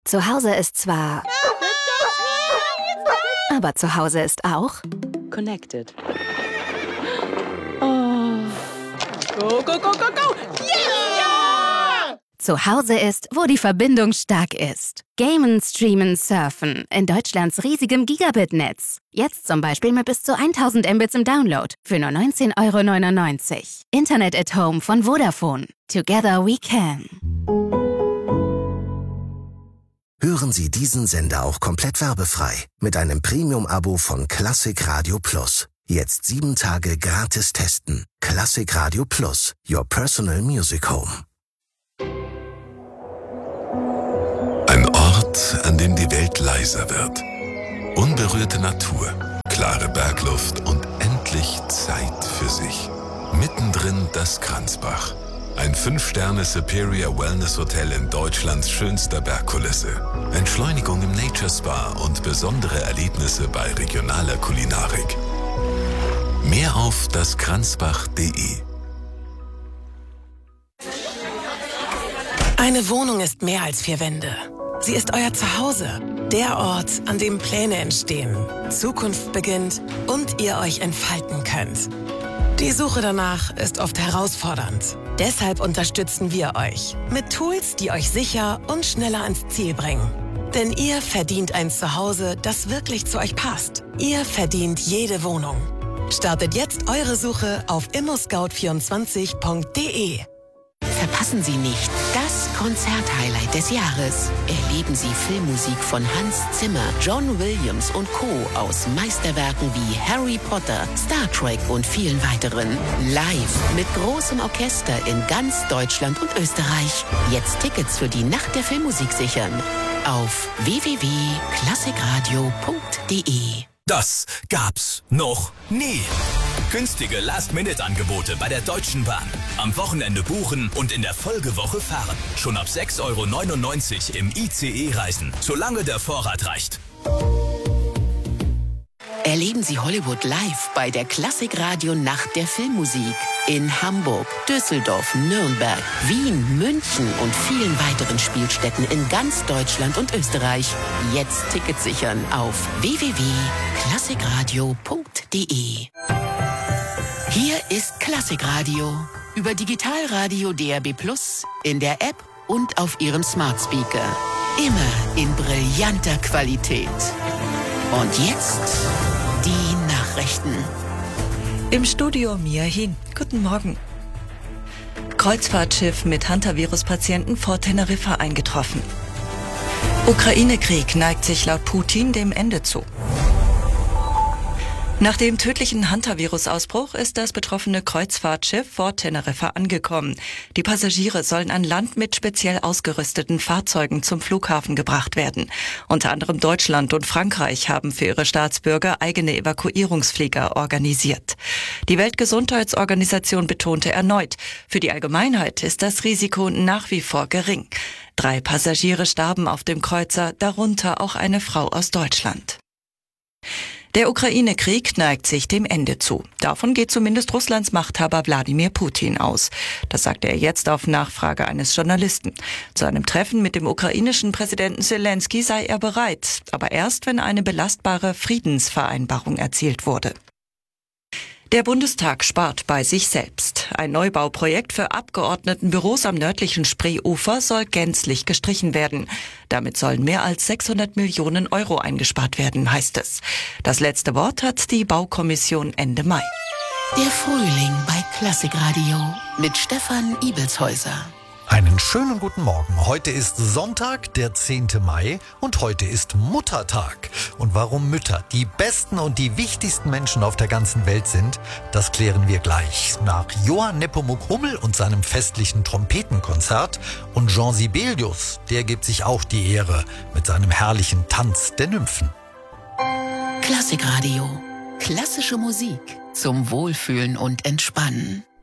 Zu Hause ist zwar... Aber zu Hause ist auch... Connected. Oh. Go, go, go, go, go! Yeah! Zu Hause ist, wo die Verbindung stark ist. Gamen, Streamen, Surfen in Deutschlands riesigem Gigabit-Netz. Jetzt zum Beispiel mit bis zu 1000 Mbits im Download für nur 19,99 €. Internet at Home von Vodafone. Together we can. Hören Sie diesen Sender auch komplett werbefrei mit einem Premium-Abo von Classic Radio Plus. Jetzt 7 Tage gratis testen. Classic Radio Plus, your personal music home. Ein Ort, an dem die Welt leiser wird. Unberührte Natur, klare Bergluft und endlich Zeit für sich. Mittendrin das Kranzbach. Ein 5-Sterne Superior Wellness Hotel in Deutschlands schönster Bergkulisse. Entschleunigung im Nature Spa und besondere Erlebnisse bei regionaler Kulinarik. Mehr auf daskranzbach.de. Eine Wohnung ist mehr als 4 Wände. Sie ist euer Zuhause. Der Ort, an dem Pläne entstehen, Zukunft beginnt und ihr euch entfalten könnt. Die Suche danach ist oft herausfordernd. Deshalb unterstützen wir euch mit Tools, die euch sicher und schneller ans Ziel bringen. Denn ihr verdient ein Zuhause, das wirklich zu euch passt. Ihr verdient jede Wohnung. Startet jetzt eure Suche auf immoscout24.de. Verpassen Sie nicht das Konzerthighlight des Jahres. Erleben Sie Filmmusik von Hans Zimmer, John Williams und Co. aus Meisterwerken wie Harry Potter, Star Trek und vielen weiteren. Live mit großem Orchester in ganz Deutschland und Österreich. Jetzt Tickets für die Nacht der Filmmusik sichern. Auf www.classicradio.de. Das gab's noch nie. Günstige Last-Minute-Angebote bei der Deutschen Bahn. Am Wochenende buchen und in der Folgewoche fahren. Schon ab 6,99 € im ICE reisen, solange der Vorrat reicht. Erleben Sie Hollywood live bei der Klassikradio Nacht der Filmmusik. In Hamburg, Düsseldorf, Nürnberg, Wien, München und vielen weiteren Spielstätten in ganz Deutschland und Österreich. Jetzt Tickets sichern auf www.classicradio.de. Hier ist Klassikradio. Über Digitalradio DAB+, in der App und auf Ihrem Smart Speaker. Immer in brillanter Qualität. Und jetzt die Nachrichten. Im Studio Mia Hin. Guten Morgen. Kreuzfahrtschiff mit Hantavirus-Patienten vor Teneriffa eingetroffen. Ukraine-Krieg neigt sich laut Putin dem Ende zu. Nach dem tödlichen Hantavirus-Ausbruch ist das betroffene Kreuzfahrtschiff vor Teneriffa angekommen. Die Passagiere sollen an Land mit speziell ausgerüsteten Fahrzeugen zum Flughafen gebracht werden. Unter anderem Deutschland und Frankreich haben für ihre Staatsbürger eigene Evakuierungsflieger organisiert. Die Weltgesundheitsorganisation betonte erneut, für die Allgemeinheit ist das Risiko nach wie vor gering. 3 Passagiere starben auf dem Kreuzer, darunter auch eine Frau aus Deutschland. Der Ukraine-Krieg neigt sich dem Ende zu. Davon geht zumindest Russlands Machthaber Wladimir Putin aus. Das sagte er jetzt auf Nachfrage eines Journalisten. Zu einem Treffen mit dem ukrainischen Präsidenten Zelensky sei er bereit, aber erst, wenn eine belastbare Friedensvereinbarung erzielt wurde. Der Bundestag spart bei sich selbst. Ein Neubauprojekt für Abgeordnetenbüros am nördlichen Spreeufer soll gänzlich gestrichen werden. Damit sollen mehr als 600 Millionen € eingespart werden, heißt es. Das letzte Wort hat die Baukommission Ende Mai. Der Frühling bei Klassikradio mit Stefan Ibelshäuser. Einen schönen guten Morgen. Heute ist Sonntag, der 10. Mai und heute ist Muttertag. Und warum Mütter die besten und die wichtigsten Menschen auf der ganzen Welt sind, das klären wir gleich. Nach Johann Nepomuk Hummel und seinem festlichen Trompetenkonzert und Jean Sibelius, der gibt sich auch die Ehre mit seinem herrlichen Tanz der Nymphen. Klassikradio. Klassische Musik zum Wohlfühlen und Entspannen.